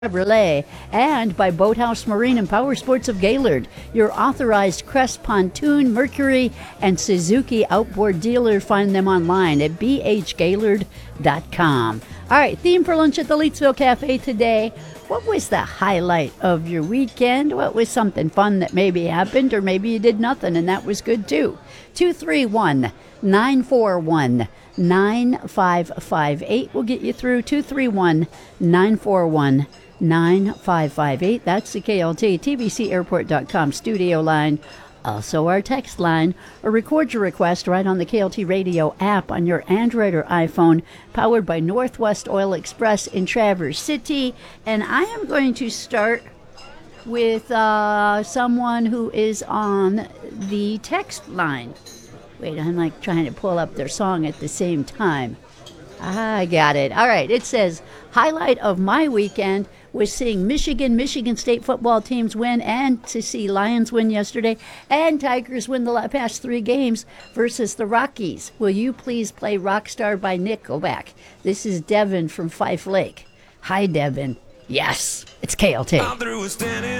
Chevrolet, and by Boathouse Marine and Power Sports of Gaylord, your authorized Crest Pontoon, Mercury, and Suzuki outboard dealer. Find them online at bhgaylord.com. All right, theme for lunch at the Leetsville Cafe today. What was the highlight of your weekend? What was something fun that maybe happened, or maybe you did nothing and that was good too? 231-941-9558 will get you through. 231-941-9558. 9558. That's the KLT TVCAirport.com studio line. Also our text line, or record your request right on the KLT radio app on your Android or iPhone, powered by Northwest Oil Express in Traverse City. And I am going to start with someone who is on the text line. Wait, I'm like trying to pull up their song at the same time. I got it. All right, it says, highlight of my weekend was seeing Michigan State football teams win, and to see Lions win yesterday, and Tigers win the past 3 games versus the Rockies. Will you please play Rockstar by Nickelback? This is Devin from Fife Lake. Hi, Devin. Yes, it's KLT.